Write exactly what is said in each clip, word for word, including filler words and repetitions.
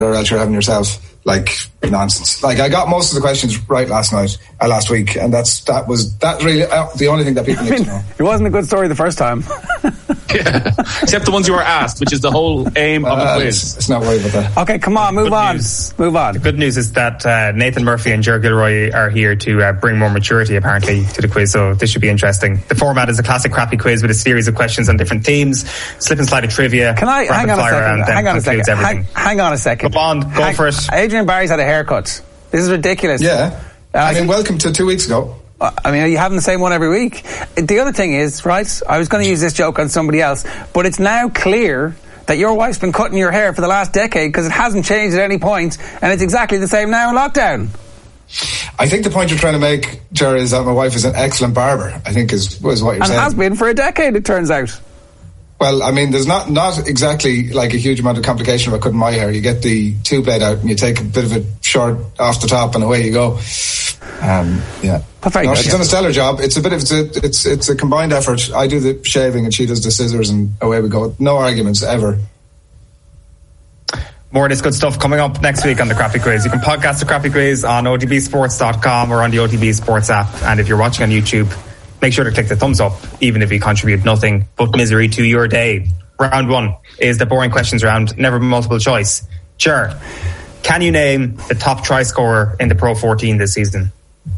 or else you're having yourself like nonsense. Like I got most of the questions right last night, uh, last week, and that's that was that really uh, the only thing that people need I mean, to know. It wasn't a good story the first time. Yeah. Except the ones you were asked, which is the whole aim of uh, the quiz. Let's, let's not worry about that. Okay, come on, move good on. News. Move on. The good news is that uh, Nathan Murphy and Ger Gilroy are here to uh, bring more maturity, apparently, to the quiz, so this should be interesting. The format is a classic crappy quiz with a series of questions on different themes, slip and slide of trivia. Can I hang on a second? Hang on a second. Hang, hang on a second. Go on, go hang, for it. Adrian Barry's had a haircut. This is ridiculous. Yeah. Uh, I mean, welcome to two weeks ago. I mean, are you having the same one every week? The other thing is, right, I was going to use this joke on somebody else, but it's now clear that your wife's been cutting your hair for the last decade because it hasn't changed at any point, and it's exactly the same now in lockdown. I think the point you're trying to make, Jerry, is that my wife is an excellent barber, I think is, is what you're and saying. And has been for a decade, it turns out. Well, I mean, there's not, not exactly like a huge amount of complication about cutting my hair. You get the two blade out and you take a bit of a short off the top and away you go. Um, yeah. Very no, good, she's yeah. done a stellar job. It's a bit of it's a, it's it's a combined effort. I do the shaving and she does the scissors and away we go. No arguments ever. More of this good stuff coming up next week on the Crappy Quiz. You can podcast the Crappy Quiz on o t b sports dot com or on the O T B Sports app. And if you're watching on YouTube, make sure to click the thumbs up, even if you contribute nothing but misery to your day. Round one is the boring questions round, never multiple choice. Sure. Can you name the top try scorer in the Pro fourteen this season?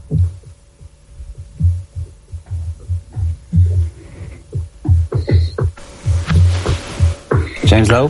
James Lowe?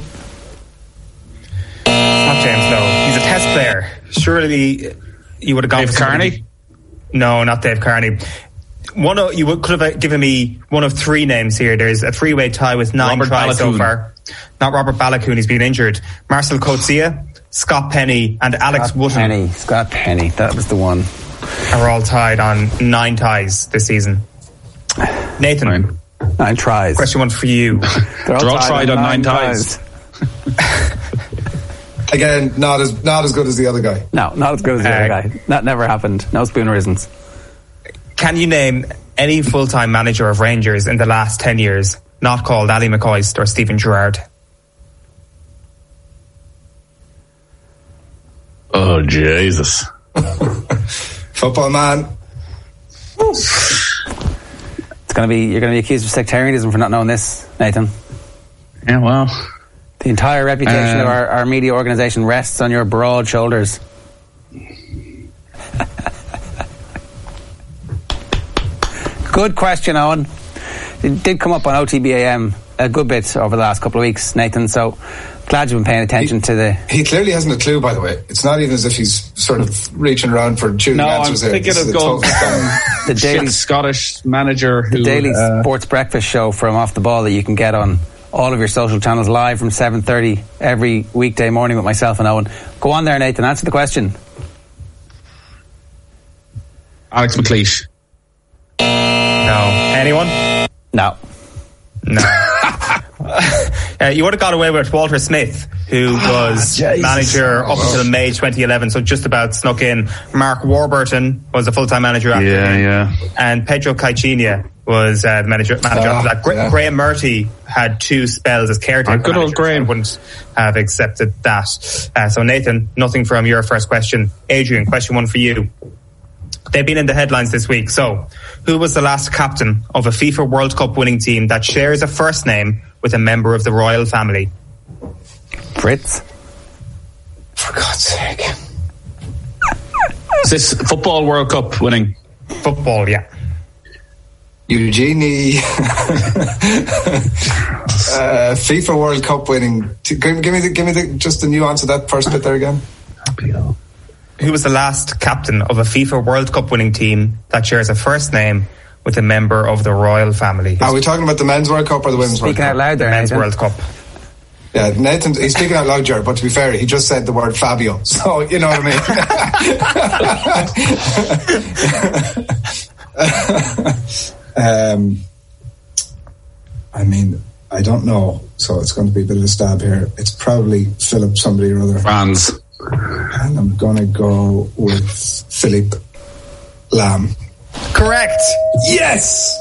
It's not James Lowe. He's a test player. Surely you would have gone Dave for somebody. Carney? No, not Dave Carney. One of, you would, could have given me one of three names here. There's a three-way tie with nine Robert tries so Balakoon. far. Not Robert Balakoon, he's been injured. Marcel Coetzee, Scott Penny and Alex Scott Wootton Penny. Scott Penny. That was the one. are all tied on nine ties this season. Nathan. Nine, nine tries. Question one for you. They're all, They're all tied tried on nine ties. Again, not as not as good as the other guy. No, not as good as the Uh, other guy. That never happened. No spoonerisms. Can you name any full-time manager of Rangers in the last ten years not called Ali McCoist or Stephen Gerrard? Oh, Jesus. Football man. It's going to be, you're going to be accused of sectarianism for not knowing this, Nathan. Yeah, well. The entire reputation Um, of our, our media organisation rests on your broad shoulders. Good question, Owen. It did come up on O T B A M a good bit over the last couple of weeks, Nathan, so glad you've been paying attention he, to the... He clearly hasn't a clue, by the way. It's not even as if he's sort of reaching around for tuning No, answers I'm there. thinking This of is a going total- the daily, Shit Scottish manager who... the daily uh, sports breakfast show from Off the Ball that you can get on all of your social channels live from seven thirty every weekday morning with myself and Owen. Go on there, Nathan, answer the question. Alex McLeish. No. Anyone? No. No. uh, you would have got away with Walter Smith, who was Jesus. manager up until May twenty eleven, so just about snuck in. Mark Warburton was the full-time manager after Yeah, him. yeah. And Pedro Caixinha was uh, the manager, manager Ah, after that. Gra- yeah. Graham Murty had two spells as caretaker. Ah, good old manager, Graham. so I wouldn't have accepted that. Uh, so Nathan, nothing from your first question. Adrian, question one for you. They've been in the headlines this week. So, who was the last captain of a FIFA World Cup winning team that shares a first name with a member of the royal family? Fritz? For God's sake. Is this Football World Cup winning? Football, yeah. Eugenie. uh, FIFA World Cup winning. Give, give me the, give me the, just the nuance of that first bit there again. Who was the last captain of a FIFA World Cup winning team that shares a first name with a member of the royal family? Are we talking about the men's World Cup or the women's World Speaking Cup? out loud there, Men's Nathan. World Cup. Yeah, Nathan, he's speaking out loud, Jared, but to be fair, he just said the word Fabio. So, you know what I mean? um, I mean, I don't know. So it's going to be a bit of a stab here. It's probably Philip somebody or other. Franz. And I'm going to go with Philippe Lam. Correct. Yes!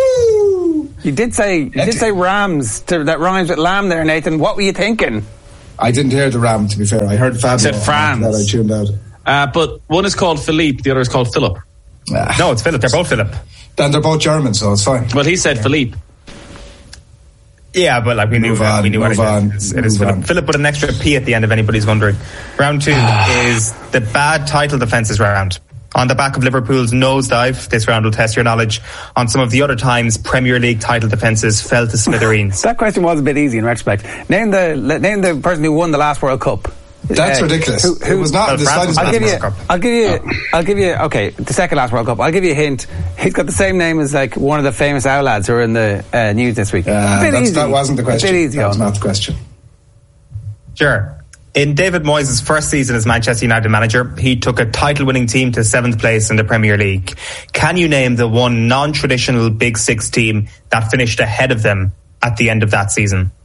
Woohoo! You did say you did say Rams to, that rhymes with lamb there, Nathan. What were you thinking? I didn't hear the Ram, to be fair. I heard Fabio. Said France. That I tuned out. Uh, but one is called Philippe, the other is called Philip. Ah. No, it's Philip. They're both Philip. Then they're both German, so it's fine. Well, he said Philippe. Yeah, but like we knew, Move on, we knew what it move on, is. It is move Philip. on. Philip with an extra P at the end, if anybody's wondering. Round two is the bad title defences round. On the back of Liverpool's nosedive, this round will test your knowledge on some of the other times Premier League title defences fell to smithereens. That question was a bit easy in retrospect. Name the name the person who won the last World Cup. That's Uh, ridiculous. who- who- it was not Well, the France was slightest. I'll last give you. World Cup. I'll give you. I'll give you. Okay, the second last World Cup. I'll give you a hint. He's got the same name as like one of the famous Owl lads who are in the uh, news this week. Uh, a bit that's, easy. that wasn't the question. A bit easy. That was on. not the question. Sure. In David Moyes' first season as Manchester United manager, he took a title-winning team to seventh place in the Premier League. Can you name the one non-traditional Big Six team that finished ahead of them at the end of that season?